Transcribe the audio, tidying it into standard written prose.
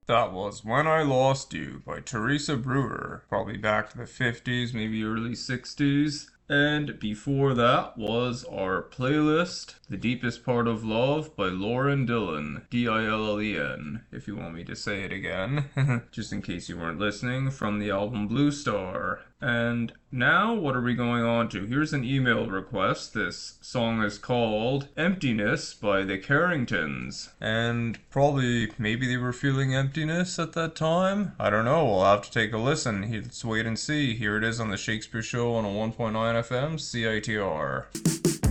That was When I Lost You by Teresa Brewer, probably back to the 50s, maybe early 60s. And before that was our playlist, The Deepest Part of Love by Lauren Dillon, Dillen, if you want me to say it again, just in case you weren't listening, from the album Blue Star. And now, what are we going on to? Here's an email request. This song is called Emptiness by the Carringtons. And probably, maybe they were feeling emptiness at that time? I don't know. We'll have to take a listen. Let's wait and see. Here it is on the Shakespeare Show on a 1.9 FM, CITR.